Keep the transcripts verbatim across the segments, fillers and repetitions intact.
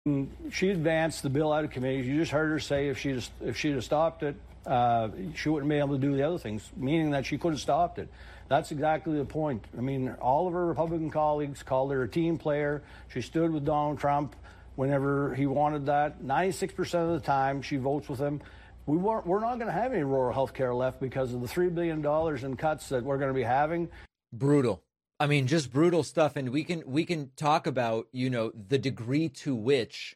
She advanced the bill out of committee. You just heard her say if she'd if she'd have stopped it, uh, she wouldn't be able to do the other things, meaning that she could have stopped it. That's exactly the point. I mean, all of her Republican colleagues called her a team player. She stood with Donald Trump whenever he wanted that. ninety-six percent of the time, she votes with him. We weren't, we're not going to have any rural health care left because of the three billion dollars in cuts that we're going to be having. Brutal. I mean, just brutal stuff. And we can we can talk about, you know, the degree to which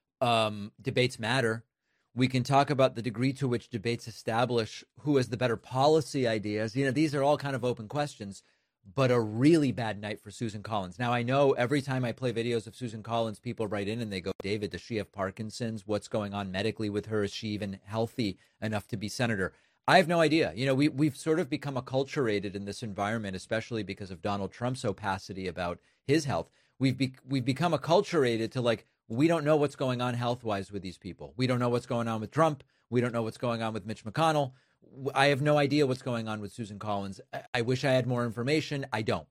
um, debates matter. We can talk about the degree to which debates establish who has the better policy ideas. You know, these are all kind of open questions, but a really bad night for Susan Collins. Now, I know every time I play videos of Susan Collins, people write in and they go, David, does she have Parkinson's? What's going on medically with her? Is she even healthy enough to be senator? I have no idea. You know, we, we've sort of become acculturated in this environment, especially because of Donald Trump's opacity about his health. We've be, we've become acculturated to like, we don't know what's going on health-wise with these people. We don't know what's going on with Trump. We don't know what's going on with Mitch McConnell. I have no idea what's going on with Susan Collins. I, I wish I had more information. I don't.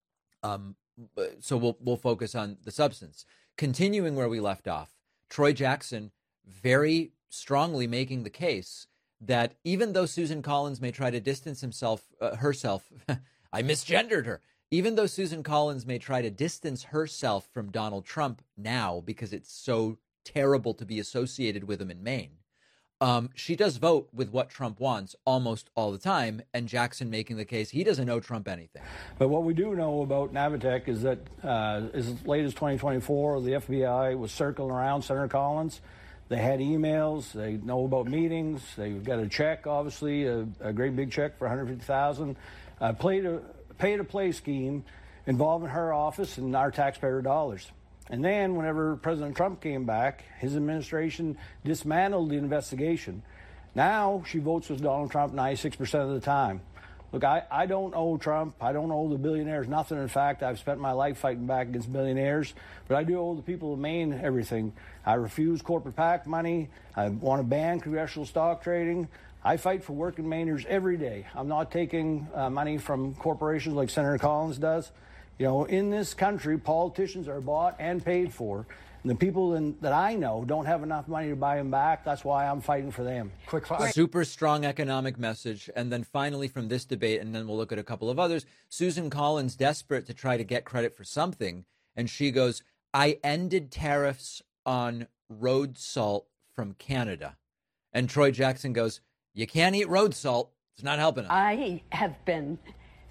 Um, so we'll we'll focus on the substance. Continuing where we left off, Troy Jackson very strongly making the case that even though Susan Collins may try to distance himself, uh, herself, I misgendered her. Even though Susan Collins may try to distance herself from Donald Trump now because it's so terrible to be associated with him in Maine, um, she does vote with what Trump wants almost all the time, and Jackson making the case he doesn't owe Trump anything. But what we do know about Navitech is that uh, as late as twenty twenty-four, the F B I was circling around Senator Collins. They had emails. They know about meetings. They got a check, obviously, a, a great big check for one hundred fifty thousand dollars. Uh, played a pay-to-play scheme involving her office and our taxpayer dollars. And then whenever President Trump came back, his administration dismantled the investigation. Now she votes with Donald Trump ninety-six percent of the time. Look, I, I don't owe Trump. I don't owe the billionaires nothing. In fact, I've spent my life fighting back against billionaires. But I do owe the people of Maine everything. I refuse corporate PAC money. I want to ban congressional stock trading. I fight for working Mainers every day. I'm not taking uh, money from corporations like Senator Collins does. You know, in this country, politicians are bought and paid for. And the people in, that I know don't have enough money to buy them back. That's why I'm fighting for them. Quick five. Super strong economic message. And then finally from this debate, and then we'll look at a couple of others, Susan Collins desperate to try to get credit for something. And she goes, I ended tariffs on road salt from Canada. And Troy Jackson goes, you can't eat road salt. It's not helping us. I have been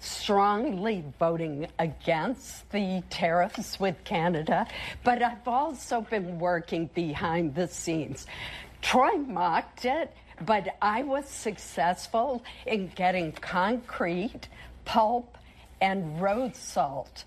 strongly voting against the tariffs with Canada, but I've also been working behind the scenes. Troy mocked it, but I was successful in getting concrete, pulp, and road salt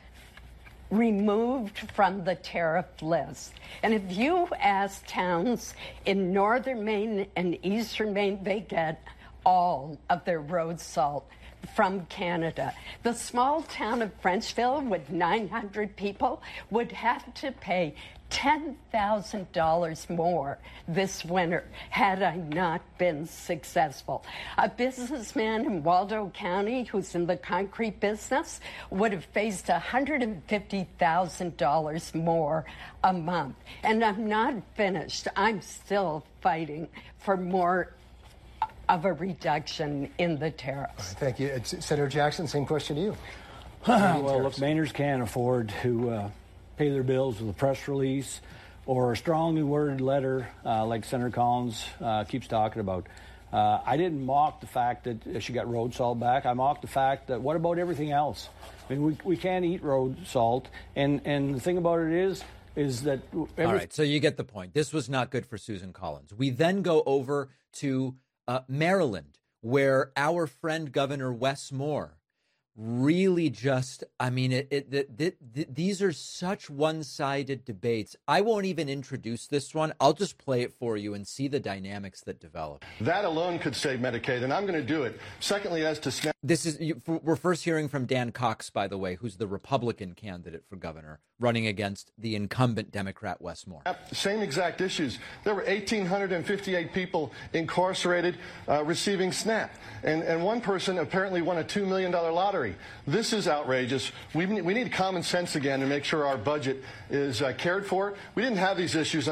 removed from the tariff list. And if you ask towns in northern Maine and eastern Maine, they get all of their road salt from Canada. The small town of Frenchville with nine hundred people would have to pay ten thousand dollars more this winter had I not been successful. A businessman in Waldo County who's in the concrete business would have faced one hundred fifty thousand dollars more a month. And I'm not finished. I'm still fighting for more of a reduction in the tariffs. Right, thank you. It's, Senator Jackson, same question to you. Well, if Mainers can't afford to uh, pay their bills with a press release or a strongly worded letter uh, like Senator Collins uh, keeps talking about, uh, I didn't mock the fact that she got road salt back. I mocked the fact that what about everything else? I mean, we, we can't eat road salt. And, and the thing about it is, is that... Every- All right, so you get the point. This was not good for Susan Collins. We then go over to Uh, Maryland, where our friend Governor Wes Moore really just, I mean, it, it, it, it, it, these are such one-sided debates. I won't even introduce this one. I'll just play it for you and see the dynamics that develop. That alone could save Medicaid, and I'm going to do it. Secondly, as to SNAP. This is, we're first hearing from Dan Cox, by the way, who's the Republican candidate for governor, running against the incumbent Democrat Wes Moore. Same exact issues. There were one thousand eight hundred fifty-eight people incarcerated uh, receiving SNAP. And, and one person apparently won a two million dollars lottery. scary. This is outrageous. We, we need common sense again and make sure our budget is uh, cared for. We didn't have these issues